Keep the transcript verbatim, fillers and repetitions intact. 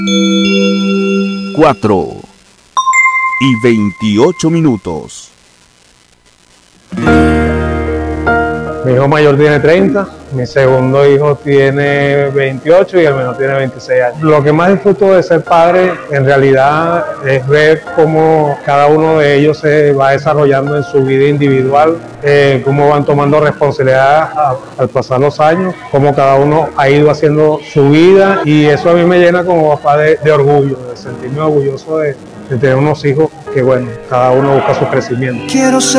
cuatro y veintiocho minutos. Mi hijo mayor tiene treinta, mi segundo hijo tiene veintiocho y el menor tiene veintiséis años. Lo que más disfruto de ser padre en realidad es ver cómo cada uno de ellos se va desarrollando en su vida individual, eh, cómo van tomando responsabilidad a, al pasar los años, cómo cada uno ha ido haciendo su vida, y eso a mí me llena como papá de, de orgullo, de sentirme orgulloso de, de tener unos hijos que, bueno, cada uno busca su crecimiento. Quiero ser